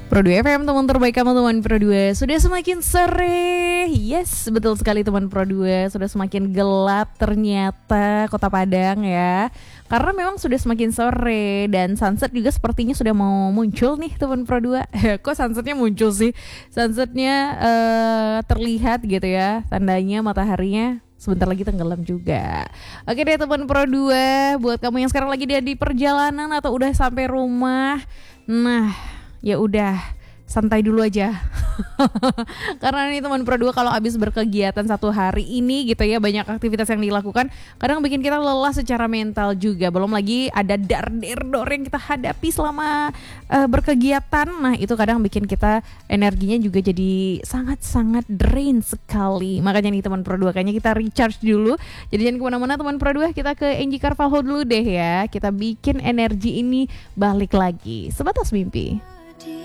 Pro 2 FM, teman terbaik kamu teman Pro 2. Sudah semakin sore. Yes, betul sekali teman Pro 2. Sudah semakin gelap ternyata Kota Padang ya. Karena memang sudah semakin sore dan sunset juga sepertinya sudah mau muncul nih teman Pro 2. Kok sunsetnya muncul sih? Sunsetnya terlihat gitu ya. Tandanya mataharinya sebentar lagi tenggelam juga. Oke deh teman Pro 2, buat kamu yang sekarang lagi di perjalanan atau udah sampai rumah, nah ya udah santai dulu aja. Karena nih teman Pro 2 kalau habis berkegiatan satu hari ini gitu ya, banyak aktivitas yang dilakukan, kadang bikin kita lelah secara mental juga. Belum lagi ada dar-der-dor yang kita hadapi selama berkegiatan. Nah itu kadang bikin kita energinya juga jadi sangat-sangat drain sekali. Makanya nih teman Pro 2, kayaknya kita recharge dulu. Jadi jangan kemana-mana teman Pro 2, kita ke NG Carvalho dulu deh ya. Kita bikin energi ini balik lagi. Sebatas mimpi.